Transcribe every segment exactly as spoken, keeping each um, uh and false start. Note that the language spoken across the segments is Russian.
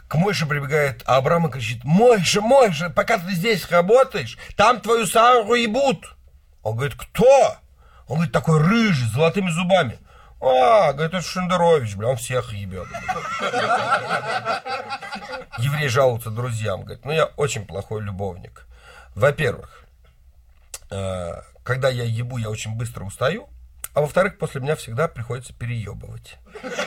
К Мойше прибегает Абрам и кричит: Мойша, Мойша, пока ты здесь работаешь, там твою Сару ебут. Он говорит: кто? Он говорит: такой рыжий, с золотыми зубами. А, говорит, это Шендерович, бля, он всех ебет. Еврей жалуется друзьям, говорит: ну я очень плохой любовник. Во-первых, когда я ебу, я очень быстро устаю. А во-вторых, после меня всегда приходится переебывать.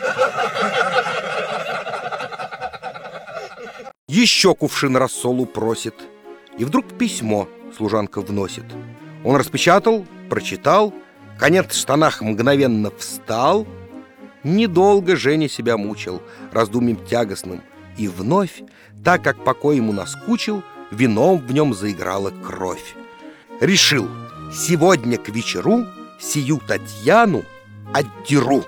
Еще кувшин рассолу просит. И вдруг письмо служанка вносит. Он распечатал, прочитал. Конец в штанах мгновенно встал. Недолго Женя себя мучил раздумьем тягостным. И вновь, так как покой ему наскучил, вином в нем заиграла кровь. Решил: сегодня к вечеру сию Татьяну отдеру.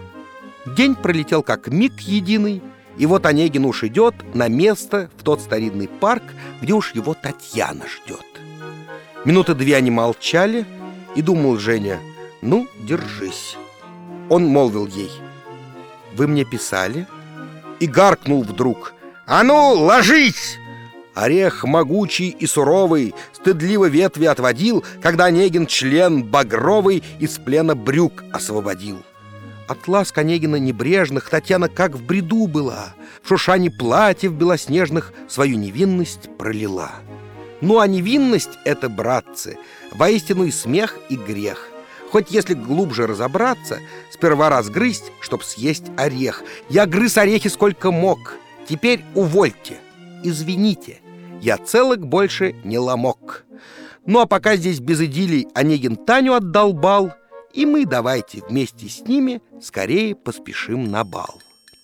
День пролетел как миг единый. И вот Онегин уж идет на место, в тот старинный парк, где уж его Татьяна ждет. Минуты две они молчали, и думал Женя: ну, держись. Он молвил ей: вы мне писали? И гаркнул вдруг: а ну, ложись! Орех могучий и суровый стыдливо ветви отводил, когда Онегин член багровый из плена брюк освободил. От ласк Онегина небрежных Татьяна как в бреду была, в шуршане платьев белоснежных свою невинность пролила. Ну а невинность — это, братцы, воистину и смех, и грех. Хоть если глубже разобраться, сперва разгрызть, чтоб съесть орех. Я грыз орехи сколько мог, теперь увольте, извините, я целок больше не ломок. Ну а пока здесь без идиллий Онегин Таню отдолбал, и мы давайте вместе с ними скорее поспешим на бал.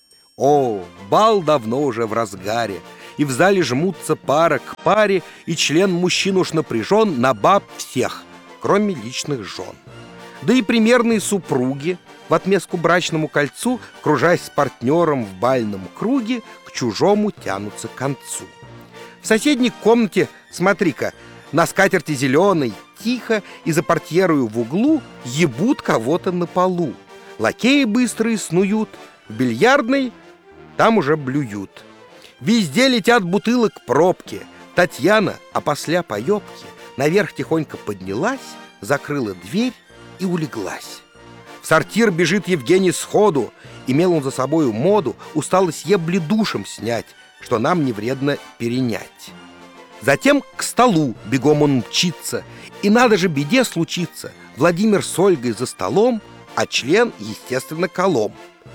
О, бал давно уже в разгаре, и в зале жмутся пара к паре, и член мужчин уж напряжен на баб всех, кроме личных жен. Да и примерные супруги в отместку брачному кольцу, кружась с партнером в бальном круге, к чужому тянутся к концу. В соседней комнате, смотри-ка, на скатерти зеленой тихо и за портьерою в углу ебут кого-то на полу. Лакеи быстрые снуют, в бильярдной там уже блюют. Везде летят бутылок пробки. Татьяна, опосля поебки, наверх тихонько поднялась, закрыла дверь и улеглась. В сортир бежит Евгений сходу. Имел он за собою моду усталость ебли душем снять, что нам не вредно перенять. Затем к столу бегом он мчится, и надо же беде случиться, Владимир с Ольгой за столом, а член, естественно, колом.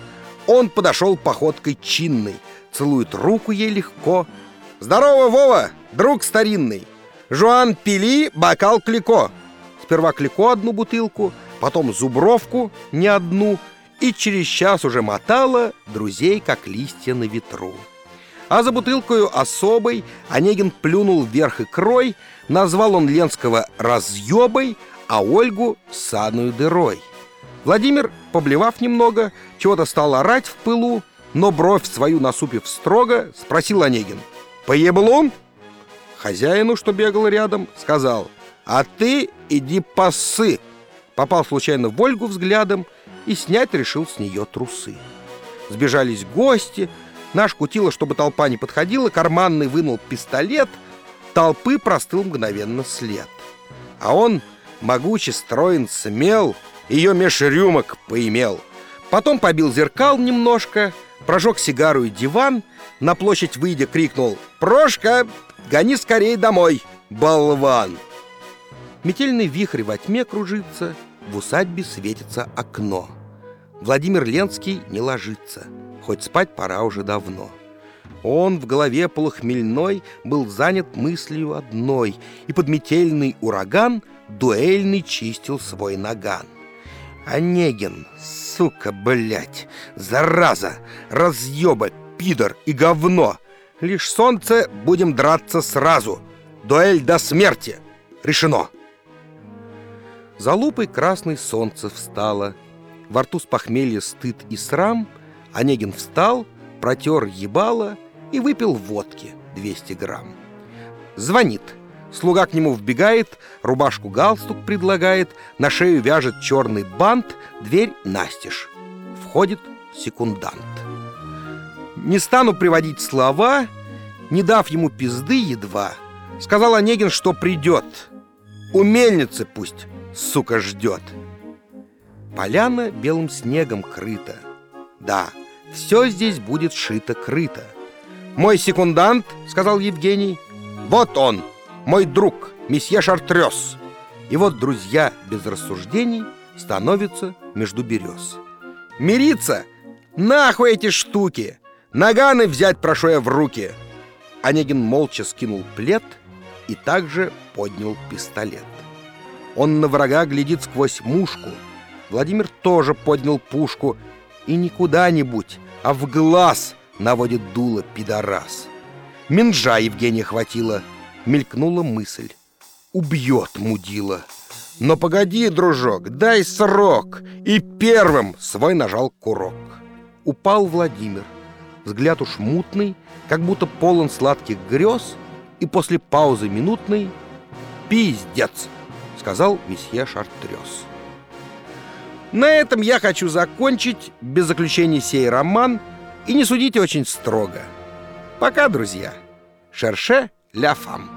Он подошел походкой чинной, целует руку ей легко. «Здорово, Вова, друг старинный! Жуан, пили бокал Клико!» Сперва Клико одну бутылку, потом Зубровку не одну, и через час уже мотала друзей, как листья на ветру. А за бутылкою особой Онегин плюнул вверх икрой, назвал он Ленского разъебой, а Ольгу ссаную дырой. Владимир, поблевав немного, чего-то стал орать в пылу, но бровь свою насупив строго, спросил Онегин: «Поеблун?» Хозяину, что бегал рядом, сказал: «А ты иди пассы!» Попал случайно в Ольгу взглядом и снять решил с нее трусы. Сбежались гости. Наш кутила, чтобы толпа не подходила, карманный вынул пистолет. Толпы простыл мгновенно след. А он, могучий, строен, смел, ее меж рюмок поимел. Потом побил зеркал немножко, прожег сигару и диван, на площадь выйдя крикнул: «Прошка, гони скорей домой, болван!» Метельный вихрь во тьме кружится, в усадьбе светится окно. Владимир Ленский не ложится, хоть спать пора уже давно. Он в голове полухмельной был занят мыслью одной, и под метельный ураган дуэльный чистил свой наган. Онегин, сука, блять, зараза, разъеба, пидор и говно. Лишь солнце, будем драться сразу. Дуэль до смерти. Решено. За лупой красной солнце встало. Во рту с похмелья стыд и срам. Онегин встал, протер ебало и выпил водки двести грамм. Звонит. Слуга к нему вбегает, рубашку-галстук предлагает, на шею вяжет черный бант, дверь настежь. Входит секундант. Не стану приводить слова, не дав ему пизды едва, сказал Онегин, что придет. У мельницы пусть, сука, ждет. Поляна белым снегом крыта. Да, все здесь будет шито-крыто. Мой секундант, сказал Евгений, вот он, мой друг, месье Шартрёз. И вот друзья без рассуждений становятся между берез. Мириться? Нахуй эти штуки! Наганы взять прошу я в руки. Онегин молча скинул плед и также поднял пистолет. Он на врага глядит сквозь мушку. Владимир тоже поднял пушку и не куда-нибудь, а в глаз наводит дуло пидорас. Минжа Евгения хватило, мелькнула мысль. Убьет мудила. Но погоди, дружок, дай срок. И первым свой нажал курок. Упал Владимир. Взгляд уж мутный, как будто полон сладких грез. И после паузы минутной: «Пиздец», — сказал месье Шартрёз. На этом я хочу закончить без заключения сей роман. И не судите очень строго. Пока, друзья. Шерше ля фам.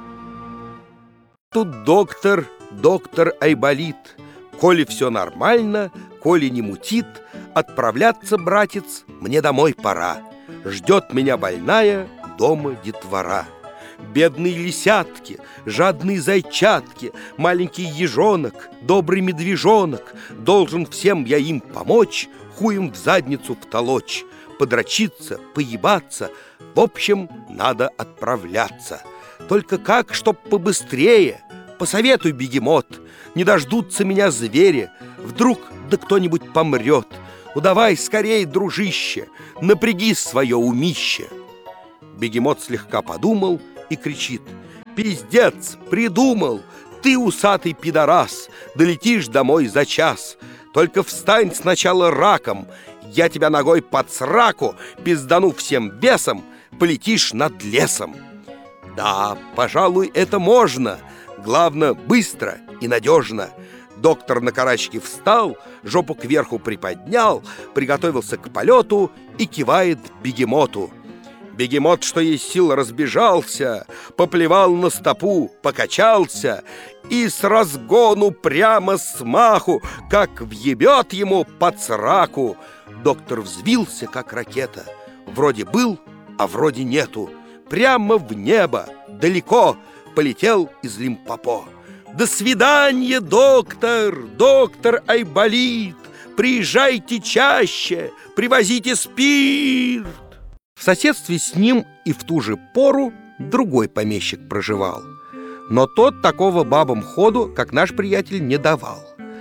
Тут доктор, доктор Айболит. Коли все нормально, коли не мутит, отправляться, братец, мне домой пора. Ждет меня больная дома детвора. Бедные лисятки, жадные зайчатки, маленький ежонок, добрый медвежонок. Должен всем я им помочь, хуем в задницу втолочь, подрочиться, поебаться. В общем, надо отправляться. Только как, чтоб побыстрее? Посоветуй, бегемот. Не дождутся меня звери. Вдруг да кто-нибудь помрет. Ну давай скорей, дружище, напряги свое умище. Бегемот слегка подумал и кричит: пиздец, придумал! Ты, усатый пидорас, долетишь домой за час. Только встань сначала раком, я тебя ногой под сраку пиздану всем весом, полетишь над лесом. Да, пожалуй, это можно. Главное, быстро и надежно. Доктор на карачки встал, жопу кверху приподнял, приготовился к полету и кивает бегемоту. Бегемот, что есть сил, разбежался, поплевал на стопу, покачался и с разгону прямо с маху, как въебет ему под сраку. Доктор взвился, как ракета. Вроде был, а вроде нету. Прямо в небо, далеко, полетел из Лимпопо. До свидания, доктор, доктор Айболит. Приезжайте чаще, привозите спирт. В соседстве с ним и в ту же пору другой помещик проживал. Но тот такого бабам ходу, как наш приятель, не давал.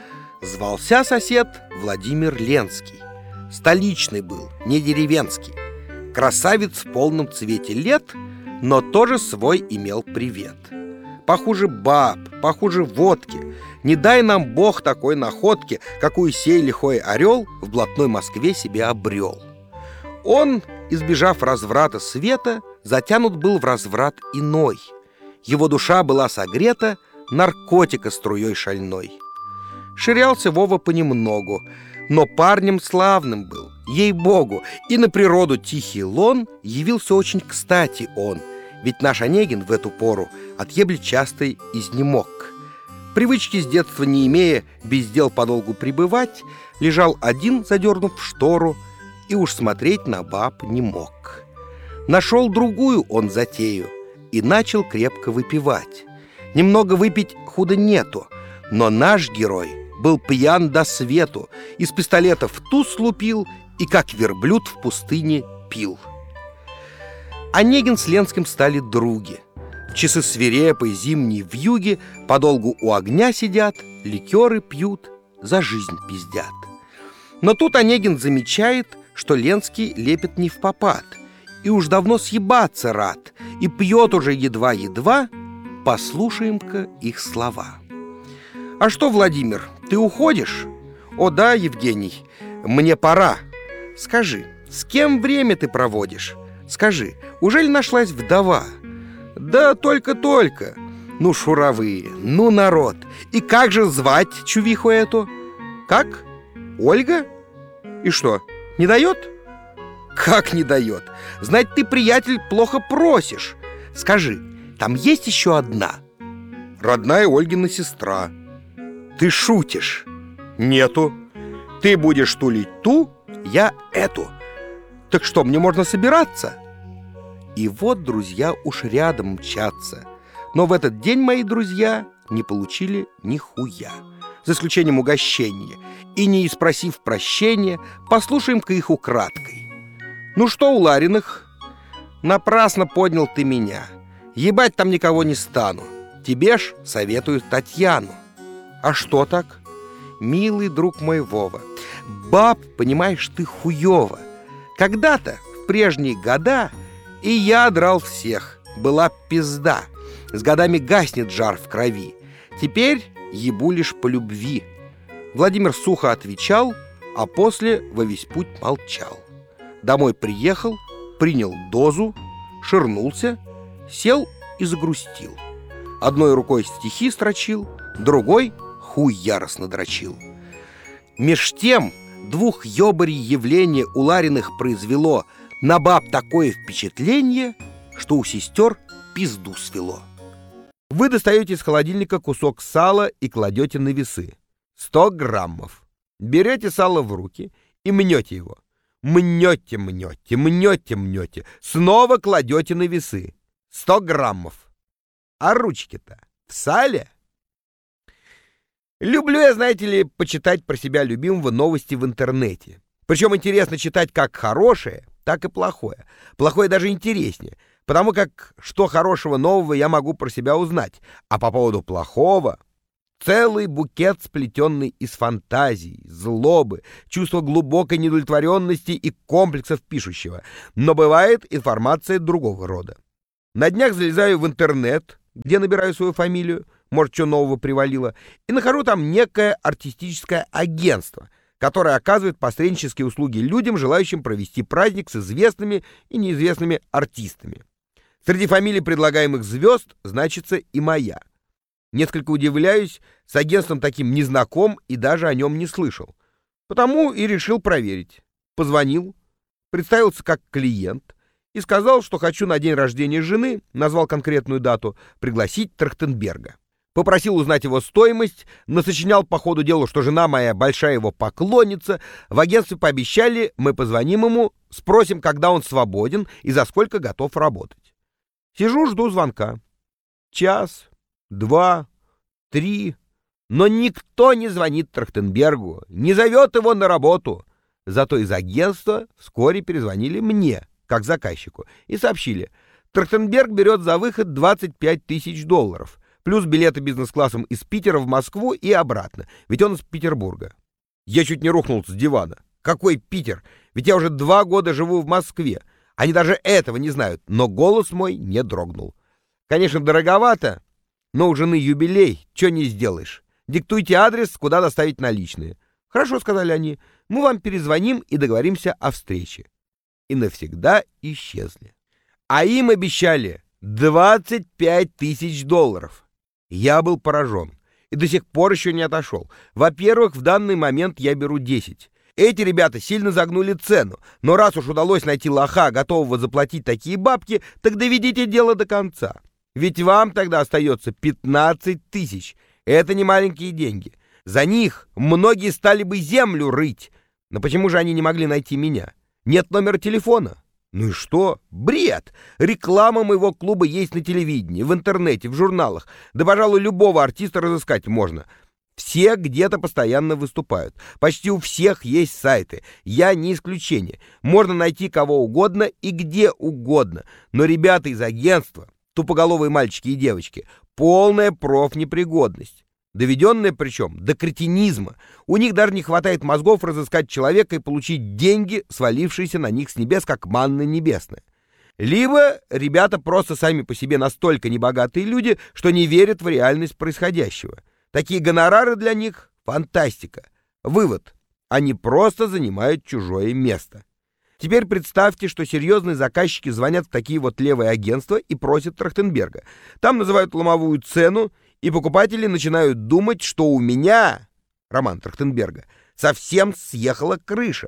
Звался сосед Владимир Ленский. Столичный был, не деревенский. Красавец в полном цвете лет, но тоже свой имел привет. Похуже баб, похуже водки. Не дай нам Бог такой находки, какую сей лихой орел в блатной Москве себе обрел. Он, избежав разврата света, затянут был в разврат иной. Его душа была согрета наркотика струей шальной. Ширялся Вова понемногу, но парнем славным был, ей-богу, и на природу тихий лон явился очень кстати он, ведь наш Онегин в эту пору от ебли частой изнемог. Привычки с детства не имея без дел подолгу пребывать, лежал один, задернув штору, и уж смотреть на баб не мог. Нашел другую он затею и начал крепко выпивать. Немного выпить худо нету, но наш герой был пьян до свету, из пистолета в туз лупил и, как верблюд в пустыне, пил. Онегин с Ленским стали други. В часы свирепой зимней вьюги подолгу у огня сидят, ликеры пьют, за жизнь пиздят. Но тут Онегин замечает, что Ленский лепит не впопад и уж давно съебаться рад, и пьет уже едва-едва. Послушаем-ка их слова. «А что, Владимир, ты уходишь?» «О да, Евгений, мне пора. Скажи, с кем время ты проводишь? Скажи, ужели нашлась вдова?» «Да только-только. Ну, шуровые, ну, народ. И как же звать чувиху эту?» «Как? Ольга? И что, не дает?» Как не дает? Знать ты, приятель, плохо просишь. Скажи, там есть еще одна? Родная Ольгина сестра. Ты шутишь? Нету. Ты будешь тулить ту, я эту. Так что, мне можно собираться? И вот друзья уж рядом мчатся. Но в этот день мои друзья не получили нихуя, за исключением угощения. И не спросив прощения, послушаем-ка их украдкой. Ну что у Лариных? Напрасно поднял ты меня. Ебать там никого не стану. Тебе ж советую Татьяну. А что так? Милый друг мой Вова, баб, понимаешь, ты хуёво. Когда-то, в прежние года, и я драл всех. Была пизда. С годами гаснет жар в крови. Теперь ебу лишь по любви. Владимир сухо отвечал, а после во весь путь молчал. Домой приехал, принял дозу, ширнулся, сел и загрустил. Одной рукой стихи строчил, другой хуй яростно дрочил. Меж тем двух ёбарей явление у Лариных произвело на баб такое впечатление, что у сестер пизду свело. Вы достаете из холодильника кусок сала и кладете на весы. Сто граммов. Берете сало в руки и мнете его. Мнете, мнете, мнете, мнете. Снова кладете на весы. Сто граммов. А ручки-то в сале? Люблю я, знаете ли, почитать про себя любимого новости в интернете. Причем интересно читать как хорошее, так и плохое. Плохое даже интереснее, потому как что хорошего нового я могу про себя узнать. А по поводу плохого целый букет, сплетенный из фантазий, злобы, чувства глубокой недовлетворенности и комплексов пишущего. Но бывает информация другого рода. На днях залезаю в интернет, где набираю свою фамилию, может, что нового привалило, и нахожу там некое артистическое агентство, которое оказывает посреднические услуги людям, желающим провести праздник с известными и неизвестными артистами. Среди фамилий предлагаемых звезд значится и моя. Несколько удивляюсь, с агентством таким не знаком и даже о нем не слышал. Потому и решил проверить. Позвонил, представился как клиент и сказал, что хочу на день рождения жены, назвал конкретную дату, пригласить Трахтенберга. Попросил узнать его стоимость, насочинял по ходу дела, что жена моя большая его поклонница. В агентстве пообещали, мы позвоним ему, спросим, когда он свободен и за сколько готов работать. Сижу, жду звонка. Час, два, три, но никто не звонит Трахтенбергу, не зовет его на работу. Зато из агентства вскоре перезвонили мне, как заказчику, и сообщили, Трахтенберг берет за выход двадцать пять тысяч долларов, плюс билеты бизнес-классом из Питера в Москву и обратно, ведь он из Петербурга. Я чуть не рухнул с дивана. Какой Питер? Ведь я уже два года живу в Москве. Они даже этого не знают, но голос мой не дрогнул. Конечно, дороговато, но у жены юбилей, что не сделаешь. Диктуйте адрес, куда доставить наличные. Хорошо, сказали они, мы вам перезвоним и договоримся о встрече. И навсегда исчезли. А им обещали двадцать пять тысяч долларов. Я был поражен и до сих пор еще не отошел. Во-первых, в данный момент я беру десять. Эти ребята сильно загнули цену, но раз уж удалось найти лоха, готового заплатить такие бабки, так доведите дело до конца. Ведь вам тогда остается пятнадцать тысяч. Это не маленькие деньги. За них многие стали бы землю рыть. Но почему же они не могли найти меня? Нет номера телефона. Ну и что? Бред! Реклама моего клуба есть на телевидении, в интернете, в журналах. Да, пожалуй, любого артиста разыскать можно. Все где-то постоянно выступают. Почти у всех есть сайты. Я не исключение. Можно найти кого угодно и где угодно. Но ребята из агентства, тупоголовые мальчики и девочки, полная профнепригодность. Доведенная причем до кретинизма. У них даже не хватает мозгов разыскать человека и получить деньги, свалившиеся на них с небес, как манна небесная. Либо ребята просто сами по себе настолько небогатые люди, что не верят в реальность происходящего. Такие гонорары для них — фантастика. Вывод: они просто занимают чужое место. Теперь представьте, что серьезные заказчики звонят в такие вот левые агентства и просят Трахтенберга. Там называют ломовую цену, и покупатели начинают думать, что у меня, Роман Трахтенберга, совсем съехала крыша.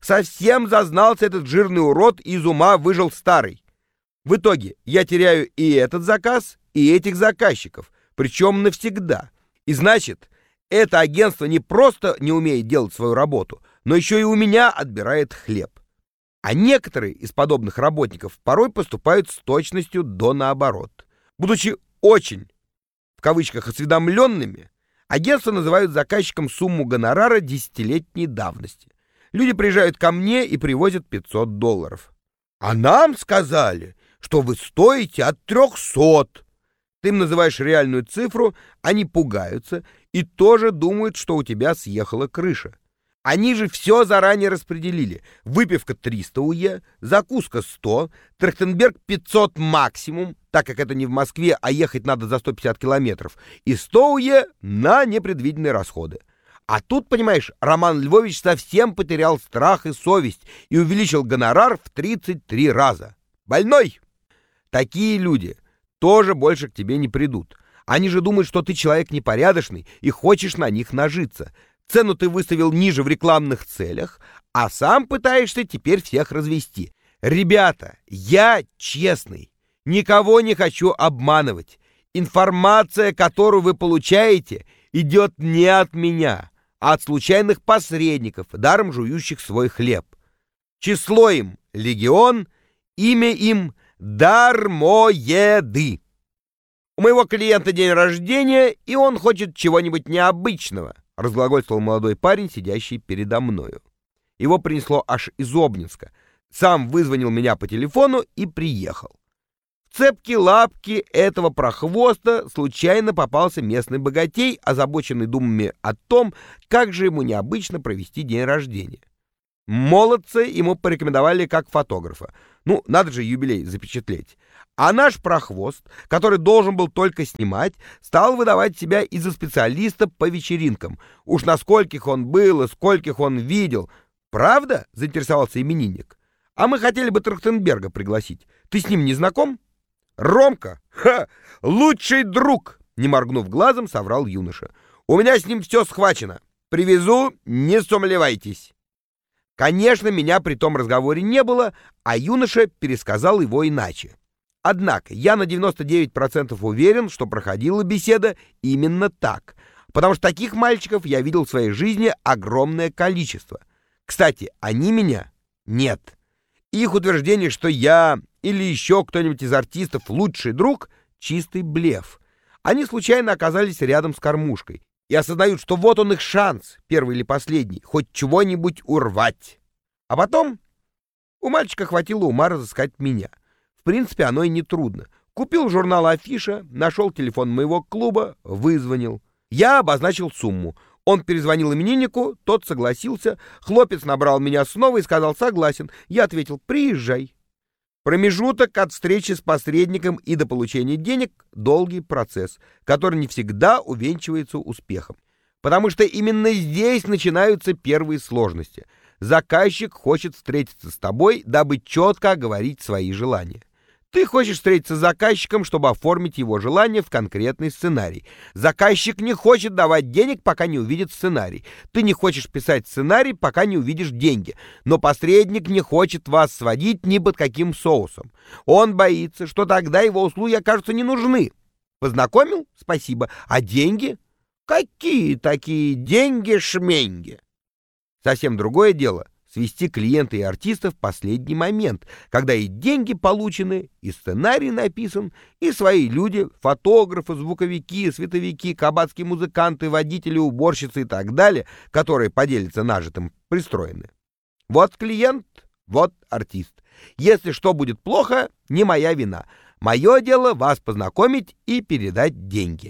Совсем зазнался этот жирный урод и из ума выжил старый. В итоге я теряю и этот заказ, и этих заказчиков, причем навсегда. И значит, это агентство не просто не умеет делать свою работу, но еще и у меня отбирает хлеб. А некоторые из подобных работников порой поступают с точностью до наоборот. Будучи очень, в кавычках, осведомленными, агентство называют заказчиком сумму гонорара десятилетней давности. Люди приезжают ко мне и привозят пятьсот долларов. А нам сказали, что вы стоите от трехсот. Ты им называешь реальную цифру, они пугаются и тоже думают, что у тебя съехала крыша. Они же все заранее распределили. Выпивка триста УЕ, закуска сто, Трахтенберг пятьсот максимум, так как это не в Москве, а ехать надо за сто пятьдесят километров, и сто УЕ на непредвиденные расходы. А тут, понимаешь, Роман Львович совсем потерял страх и совесть и увеличил гонорар в тридцать три раза. Больной! Такие люди тоже больше к тебе не придут. Они же думают, что ты человек непорядочный и хочешь на них нажиться. Цену ты выставил ниже в рекламных целях, а сам пытаешься теперь всех развести. Ребята, я честный, никого не хочу обманывать. Информация, которую вы получаете, идет не от меня, а от случайных посредников, даром жующих свой хлеб. Число им — легион, имя им — дармоеды. У моего клиента день рождения, и он хочет чего-нибудь необычного, разглагольствовал молодой парень, сидящий передо мною. Его принесло аж из Обнинска. Сам вызвонил меня по телефону и приехал. В цепкие лапки этого прохвоста случайно попался местный богатей, озабоченный думами о том, как же ему необычно провести день рождения. Молодца ему порекомендовали как фотографа. Ну, надо же юбилей запечатлеть. А наш прохвост, который должен был только снимать, стал выдавать себя и за специалиста по вечеринкам. Уж на скольких он был и скольких он видел. Правда? — заинтересовался именинник. А мы хотели бы Трахтенберга пригласить. Ты с ним не знаком? Ромка? Ха! Лучший друг! Не моргнув глазом, соврал юноша. У меня с ним все схвачено. Привезу, не сомневайтесь. Конечно, меня при том разговоре не было, а юноша пересказал его иначе. Однако я на девяносто девять процентов уверен, что проходила беседа именно так, потому что таких мальчиков я видел в своей жизни огромное количество. Кстати, они меня нет. Их утверждение, что я или еще кто-нибудь из артистов лучший друг — чистый блеф. Они случайно оказались рядом с кормушкой и осознают, что вот он их шанс, первый или последний, хоть чего-нибудь урвать. А потом у мальчика хватило ума разыскать меня. В принципе, оно и не трудно. Купил журнал «Афиша», нашел телефон моего клуба, вызвонил. Я обозначил сумму. Он перезвонил имениннику, тот согласился. Хлопец набрал меня снова и сказал «согласен». Я ответил «приезжай». Промежуток от встречи с посредником и до получения денег — долгий процесс, который не всегда увенчивается успехом. Потому что именно здесь начинаются первые сложности. Заказчик хочет встретиться с тобой, дабы четко оговорить свои желания. Ты хочешь встретиться с заказчиком, чтобы оформить его желание в конкретный сценарий. Заказчик не хочет давать денег, пока не увидит сценарий. Ты не хочешь писать сценарий, пока не увидишь деньги. Но посредник не хочет вас сводить ни под каким соусом. Он боится, что тогда его услуги окажутся не нужны. Познакомил? Спасибо. А деньги? Какие такие деньги-шменьги? Совсем другое дело — свести клиента и артиста в последний момент, когда и деньги получены, и сценарий написан, и свои люди, фотографы, звуковики, световики, кабацкие музыканты, водители, уборщицы и так далее, которые поделятся нажитым, пристроены. Вот клиент, вот артист. Если что будет плохо, не моя вина. Мое дело вас познакомить и передать деньги.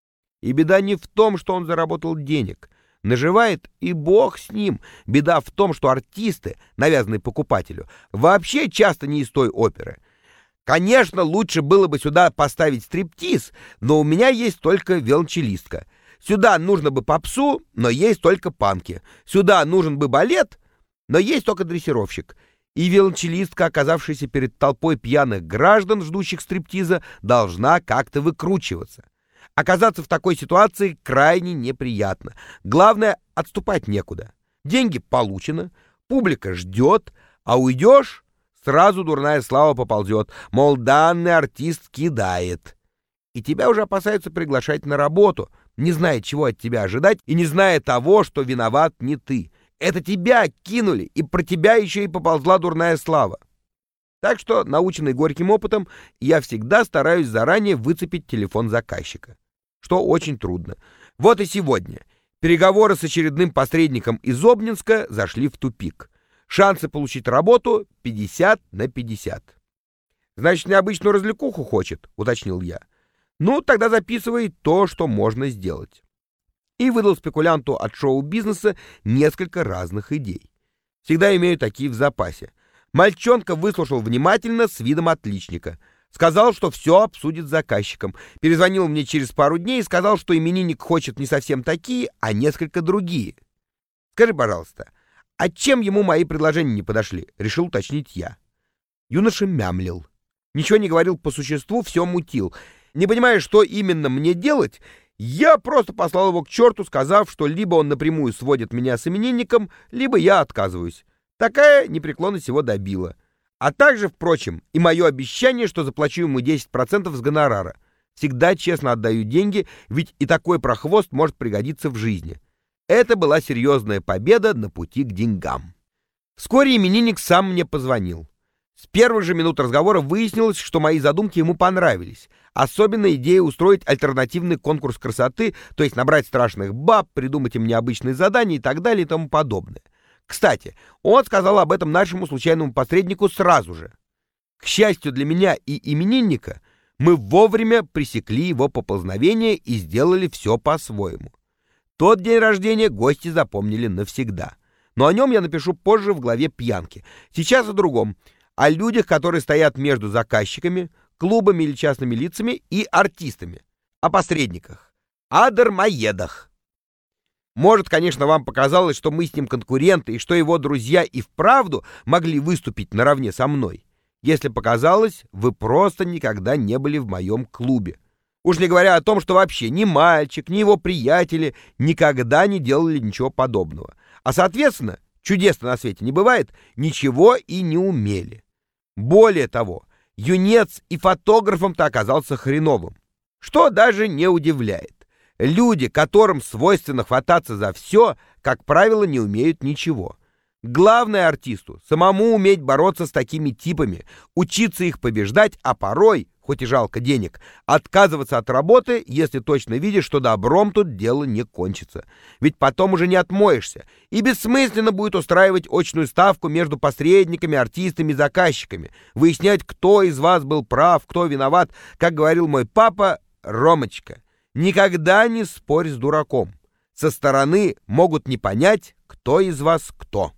И беда не в том, что он заработал денег. Наживает и бог с ним. Беда в том, что артисты, навязанные покупателю, вообще часто не из той оперы. Конечно, лучше было бы сюда поставить стриптиз, но у меня есть только виолончелистка. Сюда нужно бы попсу, но есть только панки. Сюда нужен бы балет, но есть только дрессировщик. И виолончелистка, оказавшаяся перед толпой пьяных граждан, ждущих стриптиза, должна как-то выкручиваться. Оказаться в такой ситуации крайне неприятно. Главное, отступать некуда. Деньги получено, Публика ждет, а уйдешь, сразу дурная слава поползет, мол, данный артист кидает. И тебя уже опасаются приглашать на работу, не зная, чего от тебя ожидать, и не зная того, что виноват не ты. Это тебя кинули, и про тебя еще и поползла дурная слава. Так что, наученный горьким опытом, я всегда стараюсь заранее выцепить телефон заказчика, что очень трудно. Вот и сегодня. Переговоры с очередным посредником из Обнинска зашли в тупик. Шансы получить работу пятьдесят на пятьдесят. «Значит, необычную развлекуху хочет», — уточнил я. «Ну, тогда записывай то, что можно сделать». И выдал спекулянту от шоу-бизнеса несколько разных идей. Всегда имею такие в запасе. Мальчонка выслушал внимательно с видом отличника. Сказал, что все обсудит с заказчиком. Перезвонил мне через пару дней и сказал, что именинник хочет не совсем такие, а несколько другие. «Скажи, пожалуйста, а чем ему мои предложения не подошли?» — решил уточнить я. Юноша мямлил. Ничего не говорил по существу, все мутил. Не понимая, что именно мне делать, я просто послал его к черту, сказав, что либо он напрямую сводит меня с именинником, либо я отказываюсь. Такая непреклонность его добила. А также, впрочем, и мое обещание, что заплачу ему десять процентов с гонорара. Всегда честно отдаю деньги, ведь и такой прохвост может пригодиться в жизни. Это была серьезная победа на пути к деньгам. Вскоре именинник сам мне позвонил. С первых же минут разговора выяснилось, что мои задумки ему понравились. Особенно идея устроить альтернативный конкурс красоты, то есть набрать страшных баб, придумать им необычные задания и так далее и тому подобное. Кстати, он сказал об этом нашему случайному посреднику сразу же. К счастью для меня и именинника, мы вовремя пресекли его поползновение и сделали все по-своему. Тот день рождения гости запомнили навсегда. Но о нем я напишу позже в главе «Пьянки». Сейчас о другом. О людях, которые стоят между заказчиками, клубами или частными лицами и артистами. О посредниках. О дармоедах. Может, конечно, вам показалось, что мы с ним конкуренты, и что его друзья и вправду могли выступить наравне со мной. Если показалось, вы просто никогда не были в моем клубе. Уж не говоря о том, что вообще ни мальчик, ни его приятели никогда не делали ничего подобного. А, соответственно, чудес на свете не бывает, ничего и не умели. Более того, юнец и фотографом-то оказался хреновым, что даже не удивляет. Люди, которым свойственно хвататься за все, как правило, не умеют ничего. Главное артисту — самому уметь бороться с такими типами, учиться их побеждать, а порой, хоть и жалко денег, отказываться от работы, если точно видишь, что добром тут дело не кончится. Ведь потом уже не отмоешься, и бессмысленно будет устраивать очную ставку между посредниками, артистами и заказчиками, выяснять, кто из вас был прав, кто виноват. Как говорил мой папа, Ромочка, никогда не спорь с дураком. Со стороны могут не понять, кто из вас кто.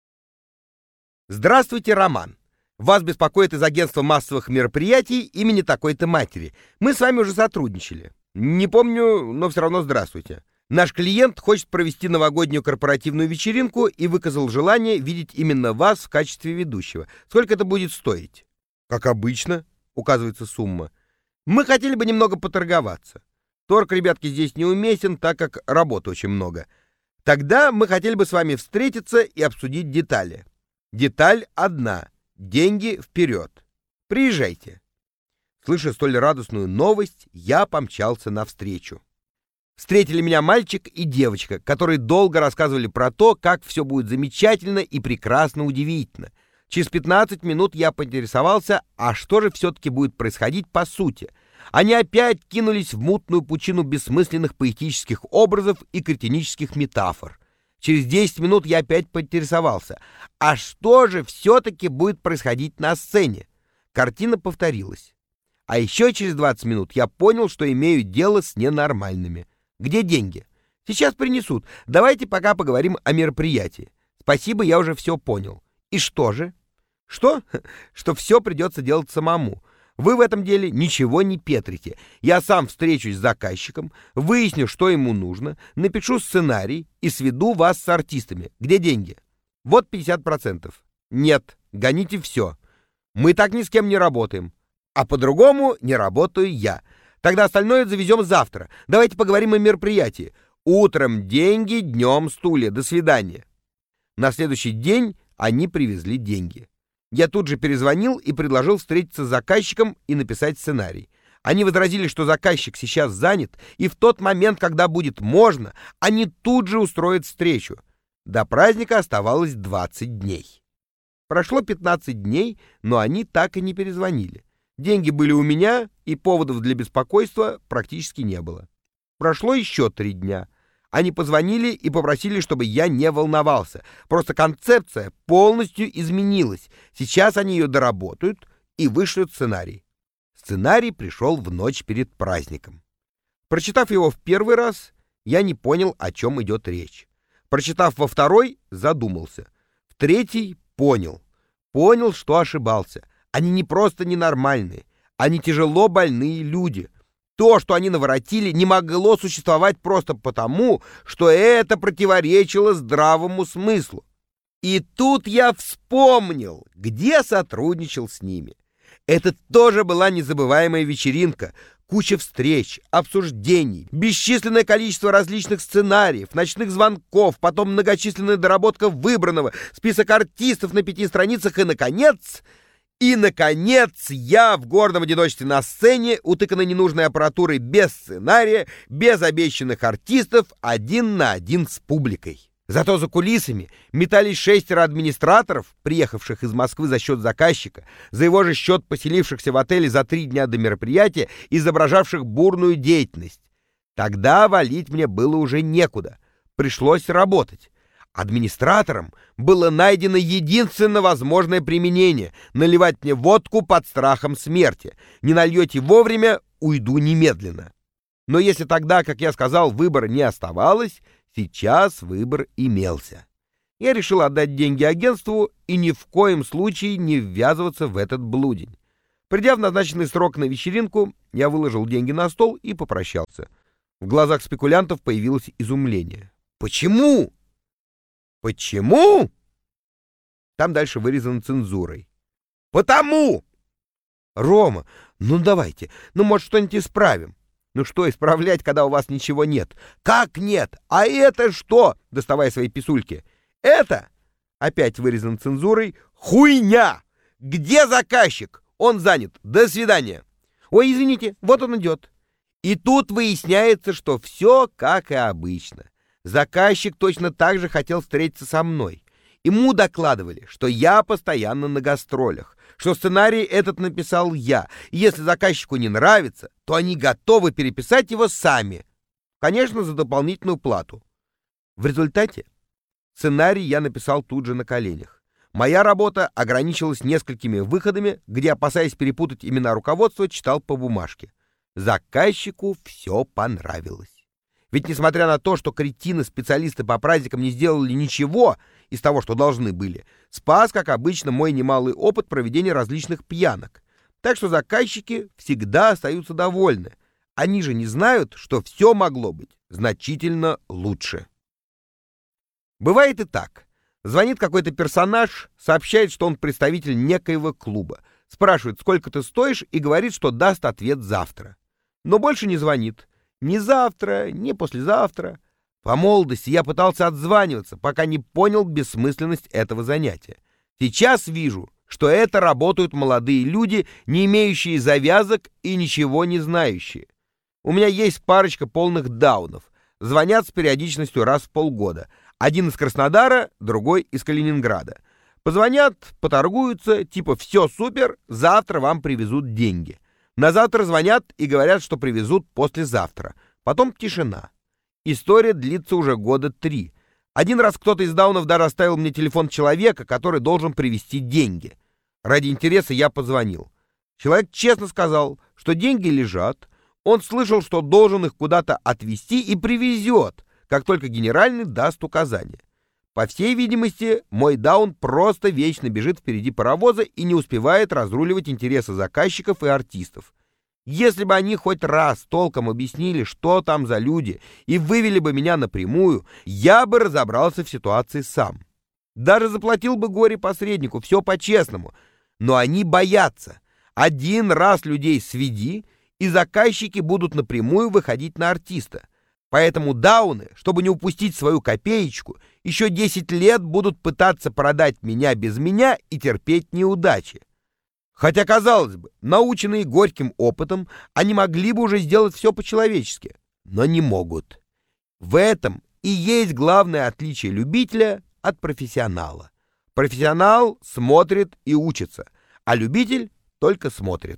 Здравствуйте, Роман. Вас беспокоит из агентства массовых мероприятий имени такой-то матери. Мы с вами уже сотрудничали. Не помню, но все равно здравствуйте. Наш клиент хочет провести новогоднюю корпоративную вечеринку и выказал желание видеть именно вас в качестве ведущего. Сколько это будет стоить? Как обычно, указывается сумма. Мы хотели бы немного поторговаться. Торг, ребятки, здесь неуместен, так как работы очень много. Тогда мы хотели бы с вами встретиться и обсудить детали. Деталь одна. Деньги вперед. Приезжайте. Слыша столь радостную новость, я помчался навстречу. Встретили меня мальчик и девочка, которые долго рассказывали про то, как все будет замечательно и прекрасно удивительно. Через пятнадцать минут я поинтересовался, а что же все-таки будет происходить по сути. Они опять кинулись в мутную пучину бессмысленных поэтических образов и кретинических метафор. Через десять минут я опять поинтересовался, а что же все-таки будет происходить на сцене? Картина повторилась. А еще через двадцать минут я понял, что имею дело с ненормальными. Где деньги? Сейчас принесут. Давайте пока поговорим о мероприятии. Спасибо, я уже все понял. И что же? Что? Что все придется делать самому. Вы в этом деле ничего не петрите. Я сам встречусь с заказчиком, выясню, что ему нужно, напишу сценарий и сведу вас с артистами. Где деньги? Вот пятьдесят процентов. Нет, гоните все. Мы так ни с кем не работаем. А по-другому не работаю я. Тогда остальное завезем завтра. Давайте поговорим о мероприятии. Утром деньги, днем стулья. До свидания. На следующий день они привезли деньги. Я тут же перезвонил и предложил встретиться с заказчиком и написать сценарий. Они возразили, что заказчик сейчас занят, и в тот момент, когда будет можно, они тут же устроят встречу. До праздника оставалось двадцать дней. Прошло пятнадцать дней, но они так и не перезвонили. Деньги были у меня, и поводов для беспокойства практически не было. Прошло еще три дня. Они позвонили и попросили, чтобы я не волновался. Просто концепция полностью изменилась. Сейчас они ее доработают и вышлют сценарий. Сценарий пришел в ночь перед праздником. Прочитав его в первый раз, я не понял, о чем идет речь. Прочитав во второй, задумался. В третий понял. Понял, что ошибался. Они не просто ненормальные, они тяжело больные люди. То, что они наворотили, не могло существовать просто потому, что это противоречило здравому смыслу. И тут я вспомнил, где сотрудничал с ними. Это тоже была незабываемая вечеринка, куча встреч, обсуждений, бесчисленное количество различных сценариев, ночных звонков, потом многочисленная доработка выбранного, список артистов на пяти страницах и, наконец... И, наконец, я в гордом одиночестве на сцене, утыканной ненужной аппаратурой, без сценария, без обещанных артистов, один на один с публикой. Зато за кулисами метались шестеро администраторов, приехавших из Москвы за счет заказчика, за его же счет поселившихся в отеле за три дня до мероприятия, изображавших бурную деятельность. Тогда валить мне было уже некуда. Пришлось работать. Администраторам было найдено единственно возможное применение — наливать мне водку под страхом смерти. Не нальете вовремя — уйду немедленно. Но если тогда, как я сказал, выбора не оставалось, сейчас выбор имелся. Я решил отдать деньги агентству и ни в коем случае не ввязываться в этот блудень. Придя в назначенный срок на вечеринку, я выложил деньги на стол и попрощался. В глазах спекулянтов появилось изумление. «Почему?» «Почему?» Там дальше вырезано цензурой. «Потому!» «Рома, ну давайте, ну может что-нибудь исправим». «Ну что исправлять, когда у вас ничего нет?» «Как нет? А это что?» Доставая свои писульки. «Это?» Опять вырезано цензурой. «Хуйня! Где заказчик? Он занят. До свидания». «Ой, извините, вот он идет». И тут выясняется, что все как и обычно. Заказчик точно так же хотел встретиться со мной. Ему докладывали, что я постоянно на гастролях, что сценарий этот написал я, и если заказчику не нравится, то они готовы переписать его сами, конечно, за дополнительную плату. В результате сценарий я написал тут же на коленях. Моя работа ограничилась несколькими выходами, где, опасаясь перепутать имена руководства, читал по бумажке. Заказчику все понравилось. Ведь несмотря на то, что кретины-специалисты по праздникам не сделали ничего из того, что должны были, спас, как обычно, мой немалый опыт проведения различных пьянок. Так что заказчики всегда остаются довольны. Они же не знают, что все могло быть значительно лучше. Бывает и так. Звонит какой-то персонаж, сообщает, что он представитель некоего клуба, спрашивает, сколько ты стоишь, и говорит, что даст ответ завтра. Но больше не звонит. Ни завтра, ни послезавтра. По молодости я пытался отзваниваться, пока не понял бессмысленность этого занятия. Сейчас вижу, что это работают молодые люди, не имеющие завязок и ничего не знающие. У меня есть парочка полных даунов. Звонят с периодичностью раз в полгода. Один из Краснодара, другой из Калининграда. Позвонят, поторгуются, типа «все супер, завтра вам привезут деньги». На завтра звонят и говорят, что привезут послезавтра. Потом тишина. История длится уже года три. Один раз кто-то из даунов даже оставил мне телефон человека, который должен привезти деньги. Ради интереса я позвонил. Человек честно сказал, что деньги лежат. Он слышал, что должен их куда-то отвезти и привезет, как только генеральный даст указание. По всей видимости, мой даун просто вечно бежит впереди паровоза и не успевает разруливать интересы заказчиков и артистов. Если бы они хоть раз толком объяснили, что там за люди, и вывели бы меня напрямую, я бы разобрался в ситуации сам. Даже заплатил бы горе-посреднику, все по-честному. Но они боятся. Один раз людей сведи, и заказчики будут напрямую выходить на артиста. Поэтому дауны, чтобы не упустить свою копеечку, еще десять лет будут пытаться продать меня без меня и терпеть неудачи. Хотя, казалось бы, наученные горьким опытом, они могли бы уже сделать все по-человечески, но не могут. В этом и есть главное отличие любителя от профессионала. Профессионал смотрит и учится, а любитель только смотрит.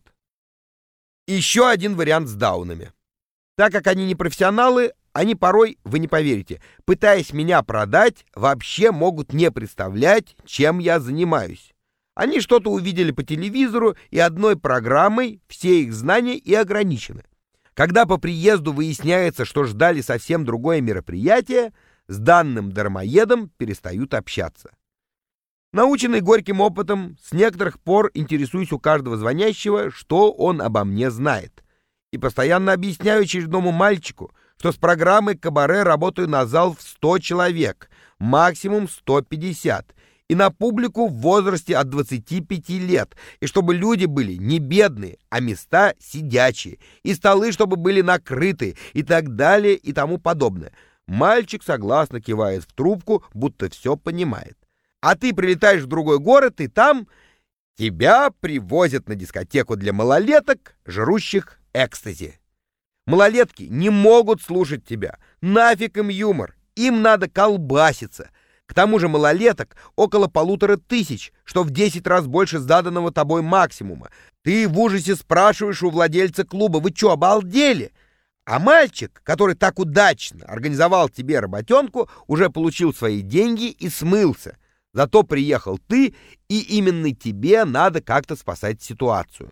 Еще один вариант с даунами. Так как они не профессионалы, они порой, вы не поверите, пытаясь меня продать, вообще могут не представлять, чем я занимаюсь. Они что-то увидели по телевизору, и одной программой все их знания и ограничены. Когда по приезду выясняется, что ждали совсем другое мероприятие, с данным дармоедом перестают общаться. Наученный горьким опытом, с некоторых пор интересуюсь у каждого звонящего, что он обо мне знает. И постоянно объясняю очередному мальчику, что с программой «Кабаре» работаю на зал в сто человек, максимум сто пятьдесят, и на публику в возрасте от двадцати пяти лет, и чтобы люди были не бедные, а места сидячие, и столы, чтобы были накрыты, и так далее, и тому подобное. Мальчик согласно кивает в трубку, будто все понимает. А ты прилетаешь в другой город, и там тебя привозят на дискотеку для малолеток, жрущих экстази. Малолетки не могут слушать тебя. Нафиг им юмор. Им надо колбаситься. К тому же малолеток около полутора тысяч, что в десять раз больше заданного тобой максимума. Ты в ужасе спрашиваешь у владельца клуба: вы что, обалдели? А мальчик, который так удачно организовал тебе работенку, уже получил свои деньги и смылся. Зато приехал ты, и именно тебе надо как-то спасать ситуацию.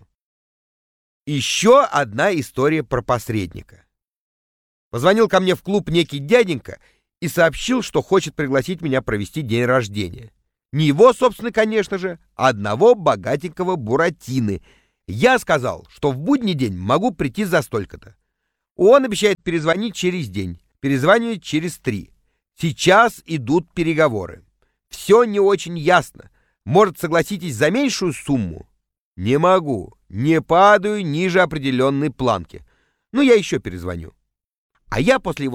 Еще одна история про посредника. Позвонил ко мне в клуб некий дяденька и сообщил, что хочет пригласить меня провести день рождения. Не его, собственно, конечно же, а одного богатенького буратины. Я сказал, что в будний день могу прийти за столько-то. Он обещает перезвонить через день, перезванивает через три. Сейчас идут переговоры. Все не очень ясно. Может, согласитесь за меньшую сумму? Не могу. Не падаю ниже определенной планки. Ну, я еще перезвоню. А я после его